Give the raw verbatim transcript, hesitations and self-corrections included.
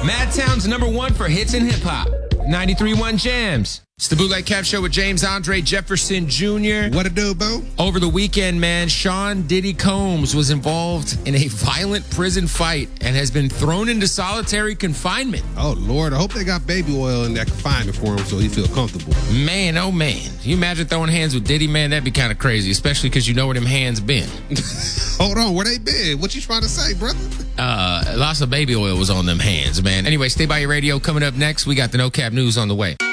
Madtown's number one for hits and hip hop. ninety-three point one Jams. It's the Bootleg Kev Show with James Andre Jefferson Junior What it do, Bo? Over the weekend, man, Sean Diddy Combs was involved in a violent prison fight and has been thrown into solitary confinement. Oh, Lord. I hope they got baby oil in that confinement for him so he feel comfortable. Man, oh, man. Can you imagine throwing hands with Diddy, man? That'd be kind of crazy, especially because you know where them hands been. Hold on. Where they been? What you trying to say, brother? Uh, lots of baby oil was on them hands, man. Anyway, stay by your radio. Coming up next, we got the No Cap News on the way.